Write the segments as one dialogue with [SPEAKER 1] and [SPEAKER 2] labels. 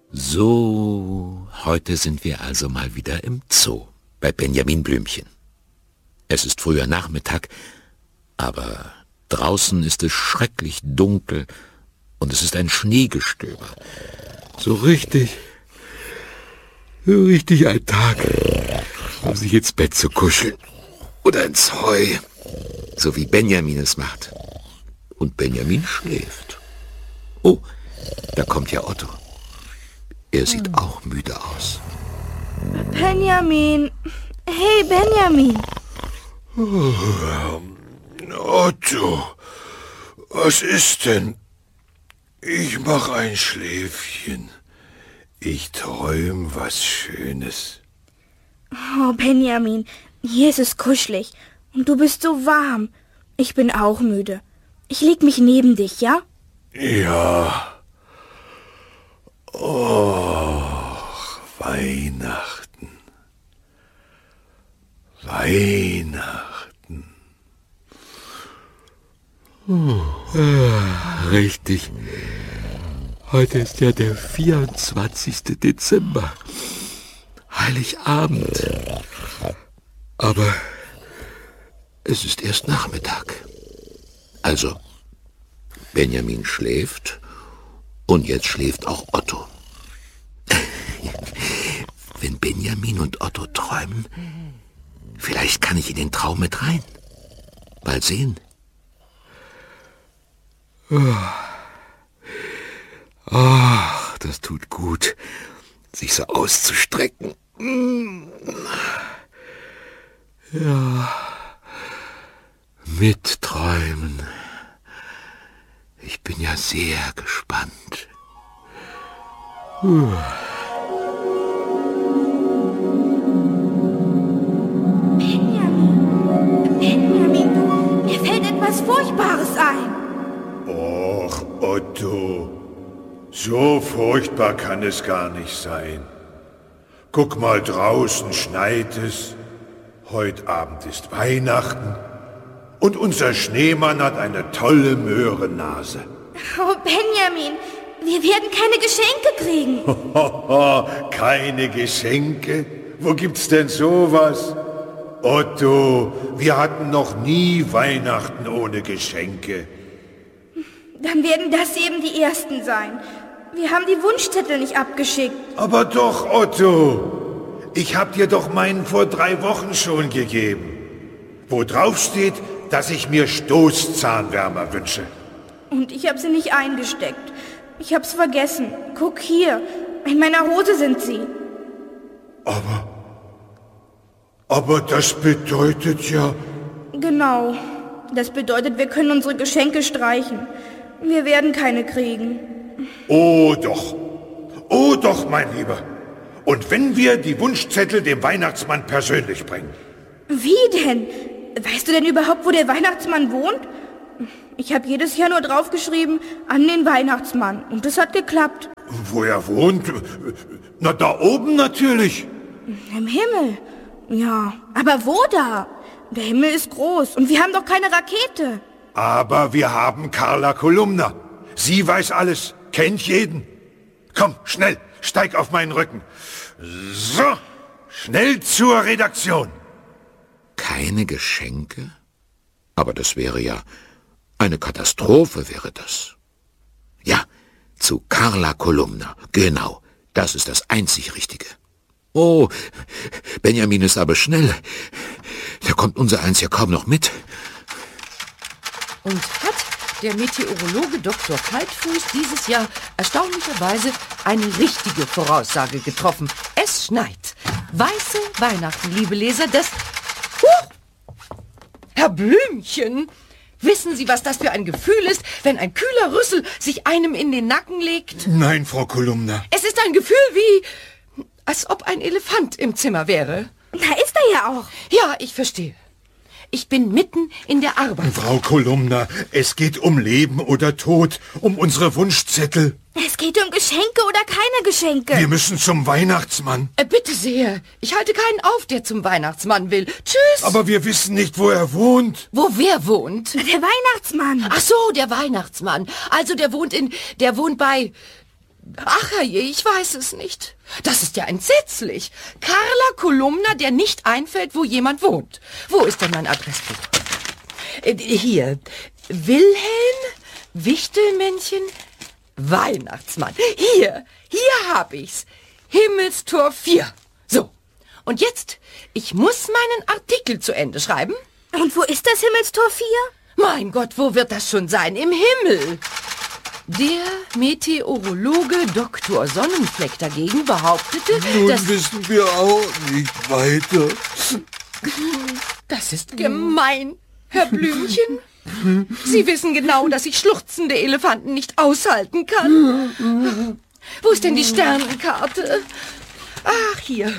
[SPEAKER 1] So, heute sind wir also mal wieder im Zoo bei Benjamin Blümchen. Es ist früher Nachmittag, aber draußen ist es schrecklich dunkel und es ist ein Schneegestöber. So richtig ein Tag, um sich ins Bett zu kuscheln oder ins Heu, so wie Benjamin es macht. Und Benjamin schläft. Oh, da kommt ja Otto. Er sieht auch müde aus.
[SPEAKER 2] Benjamin! Hey, Benjamin!
[SPEAKER 3] Otto, was ist denn? Ich mach ein Schläfchen. Ich träum was Schönes.
[SPEAKER 2] Oh, Benjamin, hier ist es kuschelig und du bist so warm. Ich bin auch müde. Ich leg mich neben dich, ja?
[SPEAKER 3] Ja. Oh, Weihnachten.
[SPEAKER 1] Richtig. Heute ist ja der 24. Dezember. Heiligabend. Aber es ist erst Nachmittag. Also, Benjamin schläft und jetzt schläft auch Otto. Wenn Benjamin und Otto träumen, vielleicht kann ich in den Traum mit rein. Mal sehen. Ach, das tut gut, sich so auszustrecken. Ja, mitträumen. Ich bin ja sehr gespannt.
[SPEAKER 2] Benjamin, mir fällt etwas Furchtbares ein.
[SPEAKER 3] Och, Otto, so furchtbar kann es gar nicht sein. Guck mal, draußen schneit es. Heute Abend ist Weihnachten. Und unser Schneemann hat eine tolle Möhrennase.
[SPEAKER 2] Oh, Benjamin, wir werden keine Geschenke kriegen.
[SPEAKER 3] Keine Geschenke? Wo gibt's denn sowas? Otto, wir hatten noch nie Weihnachten ohne Geschenke.
[SPEAKER 2] Dann werden das eben die ersten sein. Wir haben die Wunschzettel nicht abgeschickt.
[SPEAKER 3] Aber doch, Otto. Ich hab dir doch meinen vor 3 Wochen schon gegeben. Wo drauf steht, dass ich mir Stoßzahnwärmer wünsche.
[SPEAKER 2] Und ich habe sie nicht eingesteckt. Ich hab's vergessen. Guck hier. In meiner Hose sind sie.
[SPEAKER 3] Aber das bedeutet ja...
[SPEAKER 2] Genau. Das bedeutet, wir können unsere Geschenke streichen. Wir werden keine kriegen.
[SPEAKER 3] Oh doch, mein Lieber. Und wenn wir die Wunschzettel dem Weihnachtsmann persönlich bringen?
[SPEAKER 2] Wie denn? Weißt du denn überhaupt, wo der Weihnachtsmann wohnt? Ich habe jedes Jahr nur draufgeschrieben, an den Weihnachtsmann. Und das hat geklappt.
[SPEAKER 3] Wo er wohnt? Na, da oben natürlich.
[SPEAKER 2] Im Himmel. Ja, aber wo da? Der Himmel ist groß und wir haben doch keine Rakete.
[SPEAKER 3] Aber wir haben Carla Kolumna. Sie weiß alles, kennt jeden. Komm, schnell, steig auf meinen Rücken. So, schnell zur Redaktion.
[SPEAKER 1] Keine Geschenke? Aber das wäre ja... Eine Katastrophe wäre das. Ja, zu Carla Kolumna. Genau, das ist das einzig Richtige. Oh, Benjamin ist aber schnell. Da kommt unsereins ja kaum noch mit.
[SPEAKER 4] Und hat der Meteorologe Dr. Kaltfuß dieses Jahr erstaunlicherweise eine richtige Voraussage getroffen. Es schneit. Weiße Weihnachten, liebe Leser, das... Herr Blümchen! Wissen Sie, was das für ein Gefühl ist, wenn ein kühler Rüssel sich einem in den Nacken legt?
[SPEAKER 3] Nein, Frau Kolumna.
[SPEAKER 4] Es ist ein Gefühl wie, als ob ein Elefant im Zimmer wäre.
[SPEAKER 2] Da ist er ja auch.
[SPEAKER 4] Ja, ich verstehe. Ich bin mitten in der Arbeit.
[SPEAKER 3] Frau Kolumna, es geht um Leben oder Tod, um unsere Wunschzettel.
[SPEAKER 2] Es geht um Geschenke oder keine Geschenke.
[SPEAKER 3] Wir müssen zum Weihnachtsmann.
[SPEAKER 4] Bitte sehr. Ich halte keinen auf, der zum Weihnachtsmann will. Tschüss.
[SPEAKER 3] Aber wir wissen nicht, wo er wohnt.
[SPEAKER 4] Wo wer wohnt?
[SPEAKER 2] Der Weihnachtsmann.
[SPEAKER 4] Ach so, der Weihnachtsmann. Also der wohnt bei Ach herrje, ich weiß es nicht. Das ist ja entsetzlich. Carla Kolumna, der nicht einfällt, wo jemand wohnt. Wo ist denn mein Adressbuch? Hier. Wilhelm, Wichtelmännchen, Weihnachtsmann. Hier hab ich's. Himmelstor 4. So. Und jetzt, ich muss meinen Artikel zu Ende schreiben.
[SPEAKER 2] Und wo ist das Himmelstor 4?
[SPEAKER 4] Mein Gott, wo wird das schon sein? Im Himmel. Der Meteorologe Dr. Sonnenfleck dagegen behauptete, dass...
[SPEAKER 5] Nun wissen wir auch nicht weiter.
[SPEAKER 4] Das ist gemein, Herr Blümchen. Sie wissen genau, dass ich schluchzende Elefanten nicht aushalten kann. Wo ist denn die Sternenkarte? Ach, hier.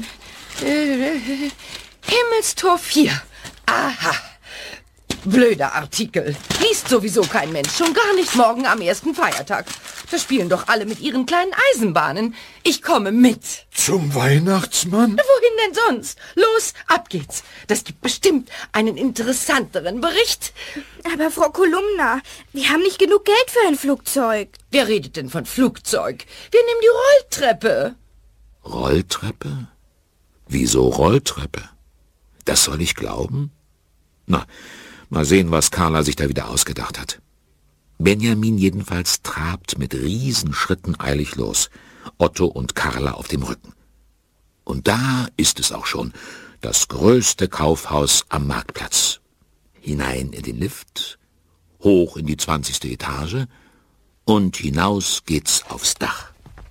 [SPEAKER 4] Himmelstor 4. Aha. Blöder Artikel. Liest sowieso kein Mensch, schon gar nicht morgen am ersten Feiertag. Da spielen doch alle mit ihren kleinen Eisenbahnen. Ich komme mit.
[SPEAKER 3] Zum Weihnachtsmann?
[SPEAKER 4] Wohin denn sonst? Los, ab geht's. Das gibt bestimmt einen interessanteren Bericht.
[SPEAKER 2] Aber Frau Kolumna, wir haben nicht genug Geld für ein Flugzeug.
[SPEAKER 4] Wer redet denn von Flugzeug? Wir nehmen die Rolltreppe.
[SPEAKER 1] Rolltreppe? Wieso Rolltreppe? Das soll ich glauben? Na, mal sehen, was Carla sich da wieder ausgedacht hat. Benjamin jedenfalls trabt mit Riesenschritten eilig los, Otto und Carla auf dem Rücken. Und da ist es auch schon, das größte Kaufhaus am Marktplatz. Hinein in den Lift, hoch in die 20. Etage und hinaus geht's aufs Dach.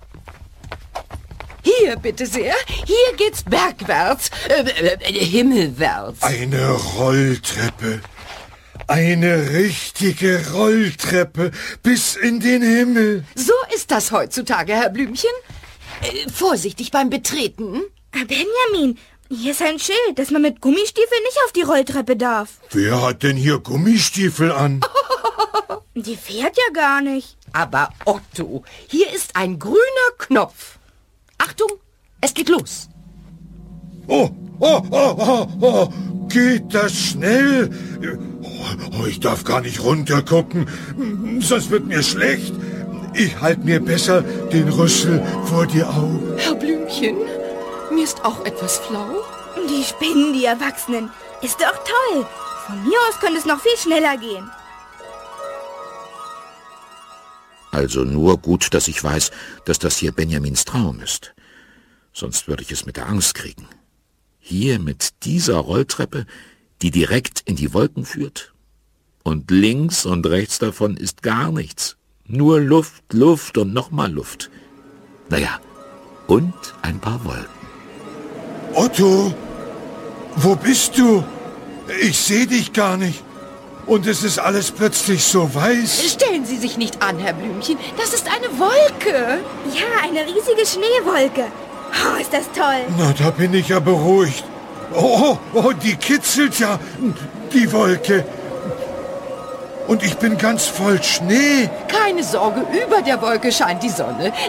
[SPEAKER 4] Hier, bitte sehr. Hier geht's bergwärts, himmelwärts.
[SPEAKER 3] Eine Rolltreppe. Eine richtige Rolltreppe bis in den Himmel.
[SPEAKER 4] So ist das heutzutage, Herr Blümchen. Vorsichtig beim Betreten.
[SPEAKER 2] Benjamin, hier ist ein Schild, dass man mit Gummistiefeln nicht auf die Rolltreppe darf.
[SPEAKER 3] Wer hat denn hier Gummistiefel an?
[SPEAKER 2] Die fährt ja gar nicht.
[SPEAKER 4] Aber Otto, hier ist ein grüner Knopf. Achtung, es geht los.
[SPEAKER 3] Oh, geht das schnell? Oh, ich darf gar nicht runtergucken, sonst wird mir schlecht. Ich halte mir besser den Rüssel vor die Augen.
[SPEAKER 4] Herr Blümchen, mir ist auch etwas flau.
[SPEAKER 2] Die spinnen, die Erwachsenen. Ist doch toll. Von mir aus könnte es noch viel schneller gehen.
[SPEAKER 1] Also nur gut, dass ich weiß, dass das hier Benjamins Traum ist. Sonst würde ich es mit der Angst kriegen. Hier mit dieser Rolltreppe, die direkt in die Wolken führt. Und links und rechts davon ist gar nichts. Nur Luft, Luft und nochmal Luft. Naja, und ein paar Wolken.
[SPEAKER 3] Otto, wo bist du? Ich sehe dich gar nicht. Und es ist alles plötzlich so weiß.
[SPEAKER 4] Stellen Sie sich nicht an, Herr Blümchen. Das ist eine Wolke.
[SPEAKER 2] Ja, eine riesige Schneewolke. Oh, ist das toll.
[SPEAKER 3] Na, da bin ich ja beruhigt. Oh, die kitzelt ja, die Wolke. Und ich bin ganz voll Schnee.
[SPEAKER 4] Keine Sorge, über der Wolke scheint die Sonne.